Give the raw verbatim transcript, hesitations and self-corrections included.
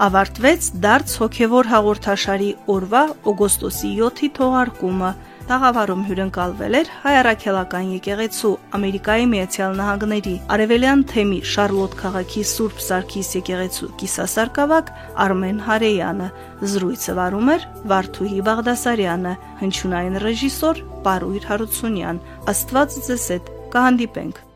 ավարտվեց դարձ հոգևոր հաղորդաշարի օրվա օգոստոսի յոթի թողարկումը։ Տաղավարում հյուրընկալվել էր Հայ Առաքելական եկեղեցու Ամերիկայի Միացյալ Նահանգների Արևելյան թեմի Շարլոտ քաղաքի Սուրբ Սարգիս եկեղեցու կիսասարկավակ Արմեն Հարեյանը, զրույցը վարում էր Վարդուհի Բաղդասարյանը, հնչյունային ռեժիսոր Պարույր Հարությունյան։ Աստված ձեզ հետ, կհանդիպենք։